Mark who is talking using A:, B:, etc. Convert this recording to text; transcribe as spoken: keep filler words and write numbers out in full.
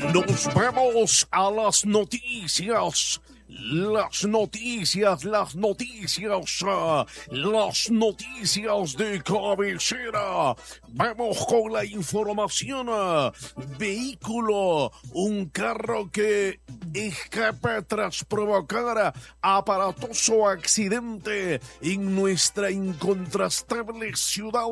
A: Nos vamos a las noticias. Las noticias, las noticias, uh, las noticias de cabecera. Vamos con la información. Uh, vehículo, un carro que escapa tras provocar aparatoso accidente en nuestra incontrastable ciudad